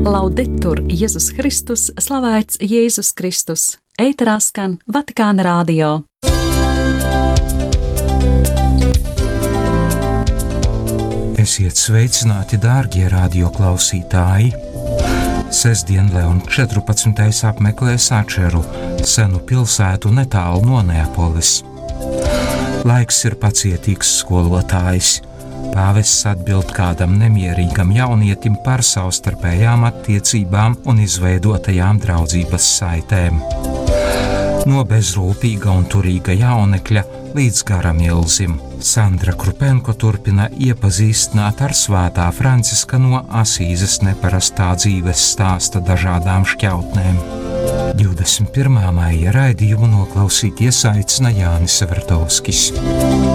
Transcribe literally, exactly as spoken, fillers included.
Laudetur Jēzus Kristus, slavēts Jēzus Kristus. Ēterā skan Vatikāna radio. Esiet sveicināti, dārgie radioklausītāji! Sestdien Leona četrpadsmitais apmeklē Sačeru, senu pilsētu netālu no Neapolis. Laiks ir pacietīgs skolotājs. Pāvests atbild kādam nemierīgam jaunietim par savstarpējām attiecībām un izveidotajām draudzības saitēm. No bezrūpīga un turīga jaunekļa līdz garam ilzim. Sandra Krupenko turpina iepazīstināt ar svētā Franciska no Asīzes neparastā dzīves stāsta dažādām šķautnēm. divdesmit pirmā maija raidījumu noklausīties aicina Jānis Vertovskis.